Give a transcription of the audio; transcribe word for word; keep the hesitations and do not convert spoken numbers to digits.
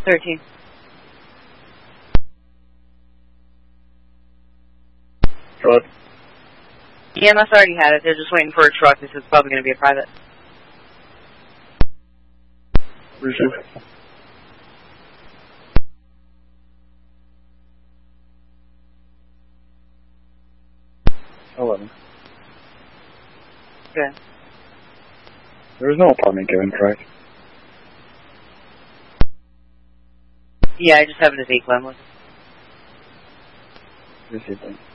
thirteen. Truck. E M S already had it. They're just waiting for a truck. This is probably going to be a private. Receive. Eleven. Good. There was no apartment given, correct? Yeah, I just have it as eight Glenwood. Receive.